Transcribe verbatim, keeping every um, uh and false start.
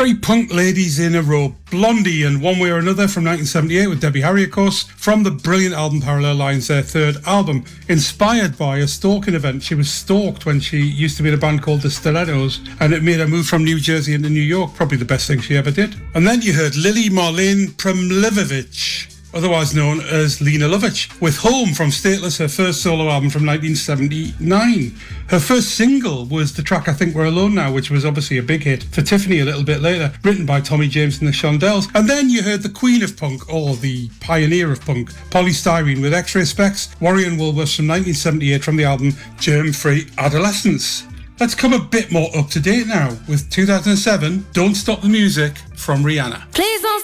Three punk ladies in a row. Blondie and One Way or Another from nineteen seventy-eight with Debbie Harry, of course, from the brilliant album Parallel Lines, their third album. Inspired by a stalking event. She was stalked when she used to be in a band called the Stilettos, and it made her move from New Jersey into New York. Probably the best thing she ever did. And then you heard Lily Marlene Premlivovich, otherwise known as Lena Lovitch, with Home from Stateless, her first solo album from nineteen seventy-nine. Her first single was the track I Think We're Alone Now, which was obviously a big hit for Tiffany a little bit later, written by Tommy James and the Shondells. And then you heard the queen of punk, or the pioneer of punk, Polly Styrene with X-Ray Specs, Warrior and Woolworths from nineteen seventy-eight from the album Germ-Free Adolescence. Let's come a bit more up to date now with two thousand seven, Don't Stop the Music from Rihanna. Please don't